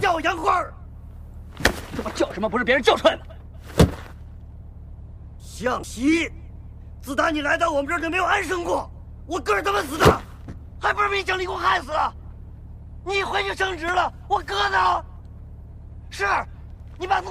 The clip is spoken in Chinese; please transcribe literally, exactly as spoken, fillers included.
叫我杨花儿。 他妈叫什么不是别人叫出来的？ 向西，自打你来到我们这儿就没有安生过。我哥是怎么死的？还不是被蒋立功害死的？你回去升职了，我哥呢？是，你把。